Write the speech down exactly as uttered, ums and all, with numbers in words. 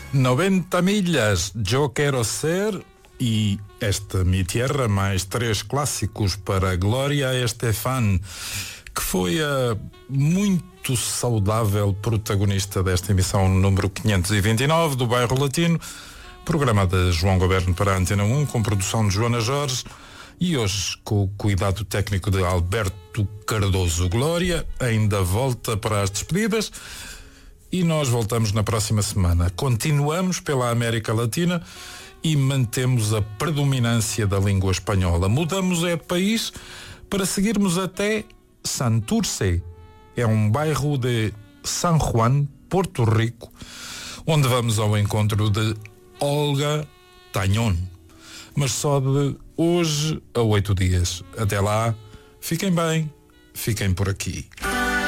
noventa milhas, yo quero ser e Esta Mi Tierra, mais três clássicos para Glória Estefan, que foi a muito saudável protagonista desta emissão número quinhentos e vinte e nove do Bairro Latino, programa de João Goberno para a Antena um, com produção de Joana Jorge, e hoje com o cuidado técnico de Alberto Cardoso. Glória ainda volta para as despedidas e nós voltamos na próxima semana. Continuamos pela América Latina e mantemos a predominância da língua espanhola. Mudamos é de país para seguirmos até Santurce. É um bairro de San Juan, Porto Rico, onde vamos ao encontro de Olga Tañón, mas só de hoje a oito dias. Até lá, fiquem bem, fiquem por aqui.